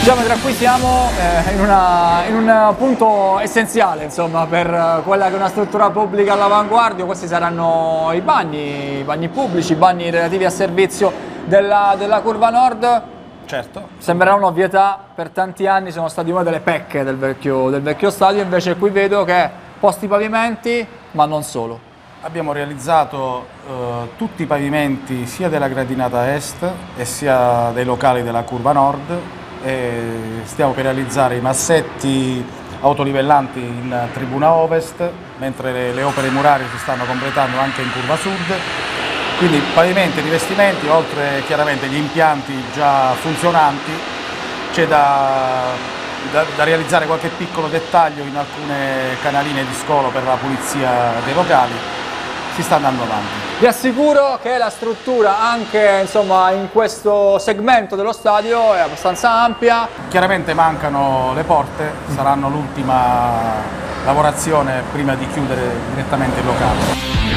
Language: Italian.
Geometra, qui siamo in un punto essenziale, insomma, per quella che è una struttura pubblica all'avanguardia. Questi saranno i bagni pubblici, i bagni relativi al servizio della curva nord. Certo. Sembrerà un'ovvietà, per tanti anni sono stati una delle pecche del vecchio stadio, invece qui vedo che posti pavimenti, ma non solo. Abbiamo realizzato tutti i pavimenti sia della gradinata est e sia dei locali della curva nord, e stiamo per realizzare i massetti autolivellanti in tribuna ovest, mentre le opere murarie si stanno completando anche in curva sud. Quindi pavimenti e rivestimenti, oltre chiaramente gli impianti già funzionanti. C'è da realizzare qualche piccolo dettaglio in alcune canaline di scolo per la pulizia dei locali. Si sta andando avanti. Vi assicuro che la struttura anche, insomma, in questo segmento dello stadio è abbastanza ampia. Chiaramente mancano le porte, saranno l'ultima lavorazione prima di chiudere direttamente il locale.